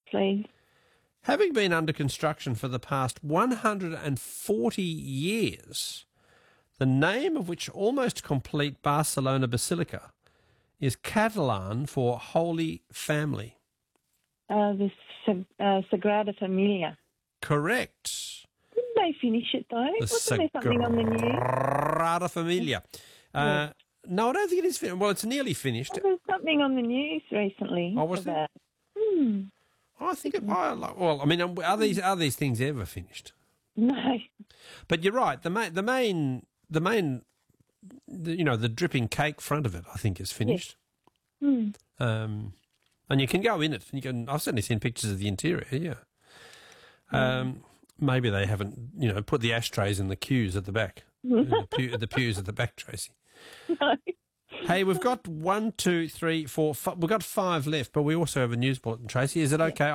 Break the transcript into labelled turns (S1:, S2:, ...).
S1: please.
S2: Having been under construction for the past 140 years, the name of which almost complete Barcelona Basilica is Catalan for Holy Family.
S1: The Sagrada Familia.
S2: Correct.
S1: Didn't they finish it, though? Wasn't there something on the news?
S2: Sagrada Familia.
S1: Yes.
S2: No, I don't think it is finished. Well, it's nearly finished.
S1: There was something on the news recently.
S2: Oh, was there? I think it. Well, I mean, are these things ever finished?
S1: No.
S2: But you're right. The main, the dripping cake front of it, I think, is finished.
S1: Yes.
S2: And you can go in it. I've certainly seen pictures of the interior. Yeah. Maybe they haven't, put the ashtrays in the queues at the back, the pews at the back, Tracy.
S1: No.
S2: Hey, we've got 1, 2, 3, 4, 5, we've got 5 left, but we also have a news bulletin, Tracy. Is it okay?